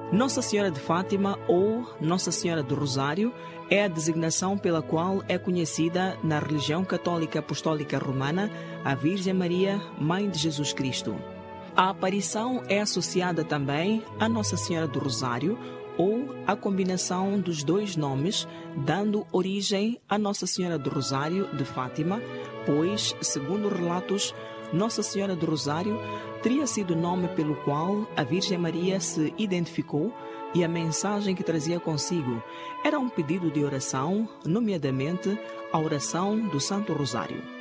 Nossa Senhora de Fátima ou Nossa Senhora do Rosário é a designação pela qual é conhecida na religião católica apostólica romana a Virgem Maria, Mãe de Jesus Cristo. A aparição é associada também a Nossa Senhora do Rosário ou a combinação dos dois nomes, dando origem a Nossa Senhora do Rosário de Fátima, pois, segundo relatos, Nossa Senhora do Rosário teria sido o nome pelo qual a Virgem Maria se identificou e a mensagem que trazia consigo era um pedido de oração, nomeadamente a oração do Santo Rosário.